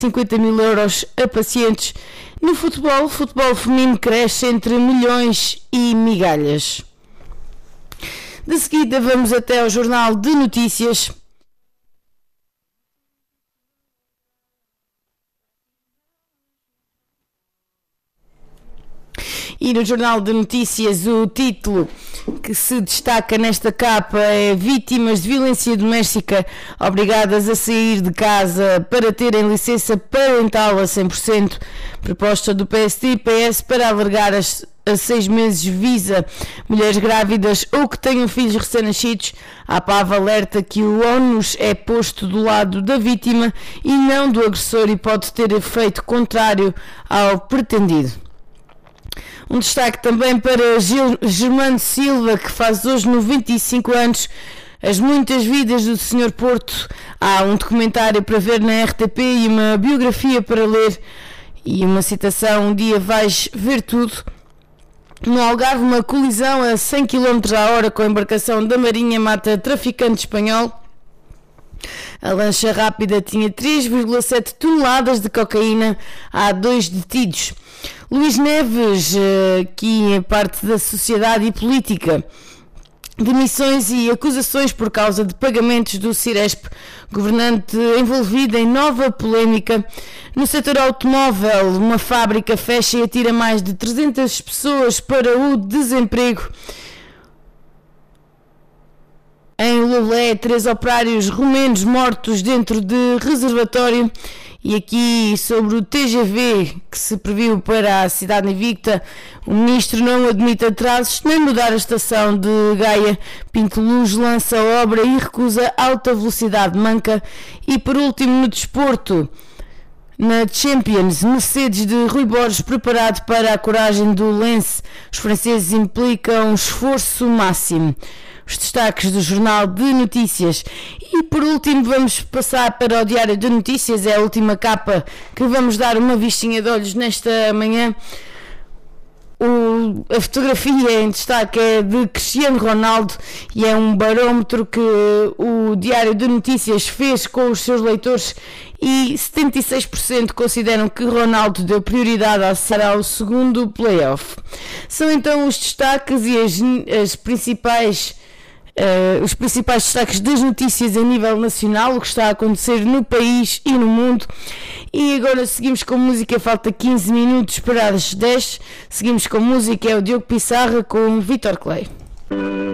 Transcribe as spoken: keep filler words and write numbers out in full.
cinquenta mil euros a pacientes. No futebol, o futebol feminino cresce entre milhões e migalhas. De seguida vamos até ao Jornal de Notícias. E no Jornal de Notícias o título que se destaca nesta capa é: vítimas de violência doméstica obrigadas a sair de casa para terem licença parental a cem por cento. Proposta do P S D e P S para alargar as, a seis meses visa mulheres grávidas ou que tenham filhos recém-nascidos. A P A V alerta que o ónus é posto do lado da vítima e não do agressor e pode ter efeito contrário ao pretendido. Um destaque também para Gil, Germano Silva, que faz hoje noventa e cinco anos. As muitas vidas do senhor Porto. Há um documentário para ver na R T P e uma biografia para ler. E uma citação: um dia vais ver tudo. No Algarve, uma colisão a cem quilómetros a hora com a embarcação da Marinha mata traficante espanhol. A lancha rápida tinha três vírgula sete toneladas de cocaína. Há dois detidos. Luís Neves, aqui em parte da sociedade e política. Demissões e acusações por causa de pagamentos do Ciresp. Governante envolvido em nova polémica. No setor automóvel, uma fábrica fecha e atira mais de trezentas pessoas para o desemprego. Em Lolé, três operários romenos mortos dentro de reservatório. E aqui sobre o T G V que se previu para a cidade invicta, o ministro não admite atrasos nem mudar a estação de Gaia. Pinto Luz lança a obra e recusa alta velocidade manca. E por último, no desporto, na Champions, Mercedes de Rui Borges preparado para a coragem do Lens. Os franceses implicam um esforço máximo. Os destaques do Jornal de Notícias. E por último vamos passar para o Diário de Notícias, é a última capa que vamos dar uma vistinha de olhos nesta manhã. O, a fotografia em destaque é de Cristiano Ronaldo e é um barómetro que o Diário de Notícias fez com os seus leitores e setenta e seis por cento consideram que Ronaldo deu prioridade a acessar ao segundo play-off. São então os destaques e as, as principais Uh, os principais destaques das notícias a nível nacional, o que está a acontecer no país e no mundo. E agora seguimos com música, falta quinze minutos para as dez. Seguimos com música, é o Diogo Pissarra com Vítor Clay.